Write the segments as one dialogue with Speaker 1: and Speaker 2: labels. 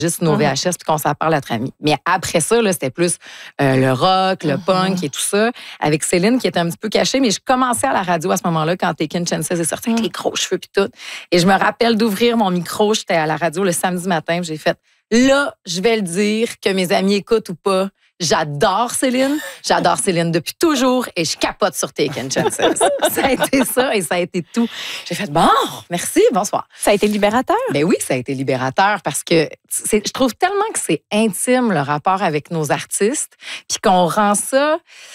Speaker 1: juste nos VHS puis qu'on s'en parle entre amis. Mais après ça, là, c'était plus le rock, le punk et tout ça. Avec Céline, qui était un petit peu cachée, mais je commençais à la radio à ce moment-là quand Taking Chances est sorti avec les gros cheveux puis tout. Et je me rappelle d'ouvrir mon micro. J'étais à la radio le samedi matin. J'ai fait, là, je vais le dire, que mes amis écoutent ou pas. J'adore Céline. J'adore Céline depuis toujours et je capote sur Taking Chances. Ça a été ça et ça a été tout. J'ai fait, bon, merci, bonsoir.
Speaker 2: Ça a été libérateur?
Speaker 1: Ben oui, ça a été libérateur parce que je trouve tellement que c'est intime le rapport avec nos artistes puis qu'on rend ça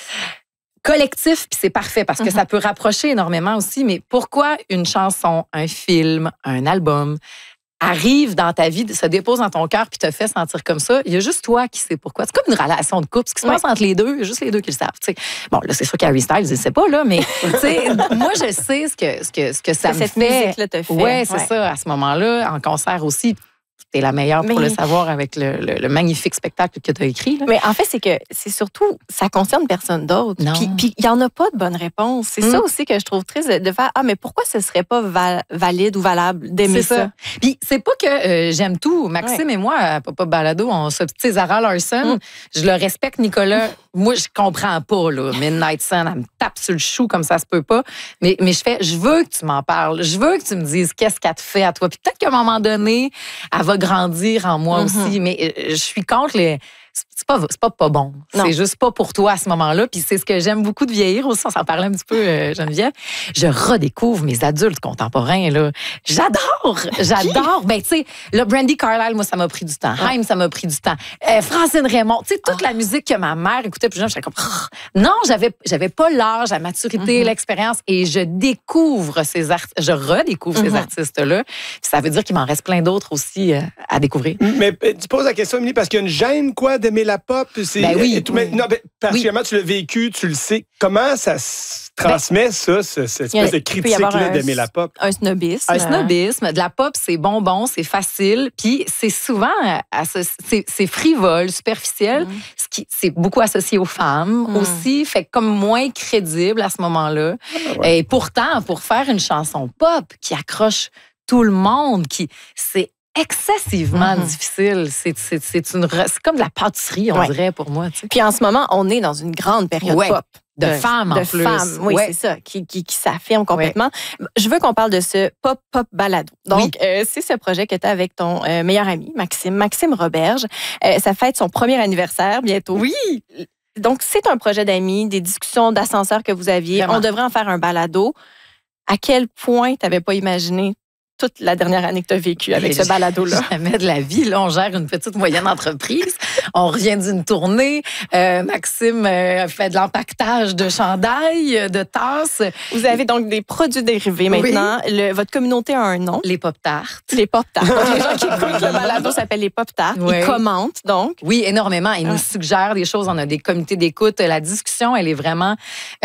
Speaker 1: collectif, puis c'est parfait parce que ça peut rapprocher énormément aussi. Mais pourquoi une chanson, un film, un album arrive dans ta vie, se dépose dans ton cœur puis te fait sentir comme ça, il y a juste toi qui sais pourquoi. C'est comme une relation de couple. Ce qui se passe entre les deux, il y a juste les deux qui le savent. T'sais. Bon, là, c'est sûr qu'Harry Styles, il ne sait pas, là, mais moi, je sais ce que ça me
Speaker 2: cette
Speaker 1: fait.
Speaker 2: musique-là te fait.
Speaker 1: Oui, c'est ça. À ce moment-là, en concert aussi, t'es la meilleure pour le savoir avec le magnifique spectacle que tu as écrit. Là.
Speaker 2: Mais en fait, c'est surtout, ça concerne personne d'autre. Puis il n'y en a pas de bonne réponse. C'est ça aussi que je trouve triste de faire, mais pourquoi ce ne serait pas valide ou valable d'aimer ça?
Speaker 1: Puis c'est pas que j'aime tout. Maxime et moi, à Papa Balado, on se... Tu sais, Zara Larson, je le respecte, Nicolas. Moi, je comprends pas, là. Midnight Sun, elle me tape sur le chou comme ça se peut pas. Mais je veux que tu m'en parles. Je veux que tu me dises qu'est-ce qu'elle te fait à toi. Puis peut-être qu'à un moment donné, elle va grandir en moi aussi. Mais je suis contre les... C'est pas bon. Non. C'est juste pas pour toi à ce moment-là. Puis c'est ce que j'aime beaucoup de vieillir aussi. On s'en parlait un petit peu, Geneviève. Je redécouvre mes adultes contemporains, là. J'adore. Ben, tu sais, le Brandy Carlile, moi, ça m'a pris du temps. Haim, ça m'a pris du temps. Francine Raymond, tu sais, toute la musique que ma mère écoutait plus jeune, j'étais comme, non, j'avais pas l'âge, la maturité, l'expérience. Et je redécouvre ces artistes-là. Ça veut dire qu'il m'en reste plein d'autres aussi à découvrir.
Speaker 3: Mais tu poses la question, Émilie, parce qu'il y a une gêne, quoi, d'aimer la pop.
Speaker 1: Ben oui.
Speaker 3: Non, particulièrement, tu l'as vécu, tu le sais. Comment ça se transmet, cette espèce de critique-là d'aimer la pop?
Speaker 2: Un snobisme.
Speaker 1: Un snobisme. De la pop, c'est bonbon, c'est facile. Puis c'est souvent, c'est frivole, superficiel. C'est beaucoup associé aux femmes aussi. Fait comme moins crédible à ce moment-là. Et pourtant, pour faire une chanson pop qui accroche tout le monde, c'est excessivement difficile. C'est comme de la pâtisserie, on dirait, pour moi. Tu sais.
Speaker 2: Puis en ce moment, on est dans une grande période pop.
Speaker 1: De femmes, en plus.
Speaker 2: Femmes, oui, c'est ça, qui s'affirme complètement. Je veux qu'on parle de ce pop balado. Donc, c'est ce projet que tu as avec ton meilleur ami, Maxime Roberge. Ça fête son premier anniversaire bientôt.
Speaker 1: Oui!
Speaker 2: Donc, c'est un projet d'amis, des discussions d'ascenseur que vous aviez. Vraiment. On devrait en faire un balado. À quel point tu n'avais pas imaginé toute la dernière année que tu as vécue avec ce balado-là?
Speaker 1: Jamais de la vie. Là, on gère une petite moyenne entreprise. On revient d'une tournée. Maxime fait de l'empaquetage de chandails, de tasses.
Speaker 2: Vous avez donc des produits dérivés maintenant. Votre communauté a un nom.
Speaker 1: Les Pop-Tarts.
Speaker 2: Les Pop-Tarts. Donc, les gens qui écoutent le balado s'appellent les Pop-Tarts. Ils commentent, donc.
Speaker 1: Oui, énormément. Ils nous suggèrent des choses. On a des comités d'écoute. La discussion, elle est vraiment...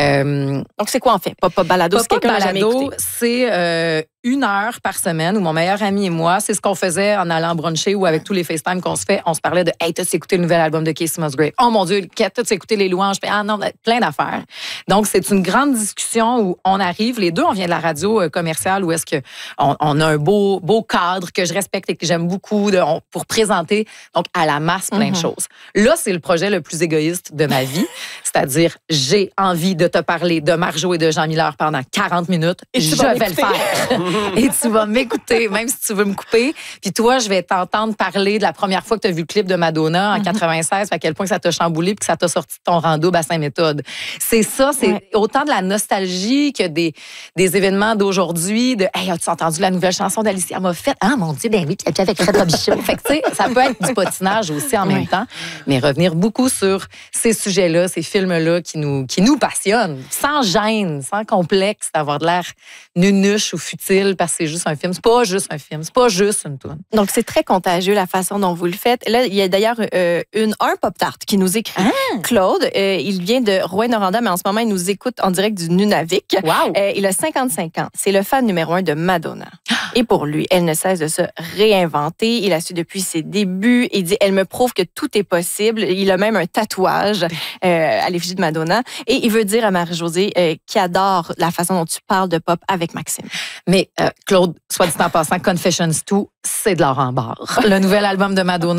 Speaker 2: Donc, c'est quoi, en fait? Pop balado, c'est quelqu'un qui n'a jamais écouté.
Speaker 1: C'est 1 heure par semaine où mon meilleur ami et moi, c'est ce qu'on faisait en allant bruncher ou avec tous les FaceTime qu'on se fait, on se parlait de « Hey, t'as-tu écouté le nouvel album de Kacey Musgraves? Oh mon Dieu, t'as-tu écouté les louanges? » Ah non, plein d'affaires. Donc, c'est une grande discussion où on arrive, les deux, on vient de la radio commerciale où est-ce qu'on a un beau cadre que je respecte et que j'aime beaucoup pour présenter donc à la masse plein de choses. Là, c'est le projet le plus égoïste de ma vie, c'est-à-dire j'ai envie de te parler de Marjo et de Jean Miller pendant 40 minutes. Et je vais le faire. Et tu vas m'écouter, même si tu veux me couper. Puis toi, je vais t'entendre parler de la première fois que tu as vu le clip de Madonna en 96, à quel point ça t'a chamboulé puis que ça t'a sorti de ton rando bassin méthode. C'est ça, c'est autant de la nostalgie que des événements d'aujourd'hui, de « Hey, as-tu entendu la nouvelle chanson d'Alicia Moffett? Ah, mon Dieu, ben oui, puis avec Fred Robichaud. » Fait que tu sais, ça peut être du patinage aussi en même temps, mais revenir beaucoup sur ces sujets-là, ces films-là qui nous passionnent, sans gêne, sans complexe, d'avoir de l'air nunuche ou futile parce que c'est juste un film. C'est pas juste un film. C'est pas juste une toune.
Speaker 2: Donc, c'est très contagieux la façon dont vous le faites. Là, il y a d'ailleurs un Pop-Tart qui nous écrit. Claude, il vient de Rouyn-Noranda, mais en ce moment, il nous écoute en direct du Nunavik.
Speaker 1: Wow.
Speaker 2: Il a 55 ans. C'est le fan numéro 1 de Madonna. Et pour lui, elle ne cesse de se réinventer. Il a su depuis ses débuts. Il dit, elle me prouve que tout est possible. Il a même un tatouage à l'effigie de Madonna. Et il veut dire à Marie-Josée qu'il adore la façon dont tu parles de pop avec Maxime.
Speaker 1: Mais Claude, soit dit en passant, Confessions 2, c'est de l'or en barre. Le nouvel album de Madonna.